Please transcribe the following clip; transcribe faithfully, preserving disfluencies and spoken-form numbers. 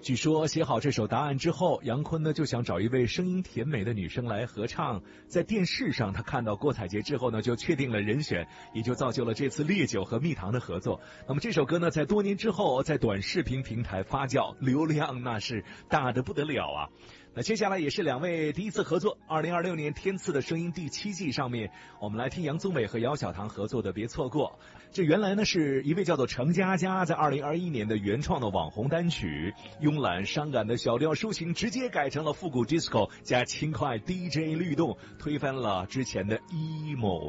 据说写好这首答案之后，杨坤呢就想找一位声音甜美的女生来合唱。在电视上他看到郭采洁之后呢，就确定了人选，也就造就了这次烈酒和蜜糖的合作。那么这首歌呢，在多年之后在短视频平台发酵，流量那是大得不得了啊。那接下来也是两位第一次合作，二零二六年天赐的声音第七季上面，我们来听杨宗纬和姚晓棠合作的别错过。这原来呢是一位叫做程佳佳在二零二一年的原创的网红单曲，慵懒伤感的小调抒情直接改成了复古 disco 加轻快 D J 律动，推翻了之前的 emo